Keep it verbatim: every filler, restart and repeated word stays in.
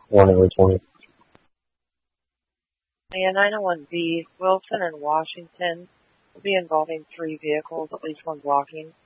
one early twenty. And nine oh one B, Wilson and Washington will be involving three vehicles, at least one blocking.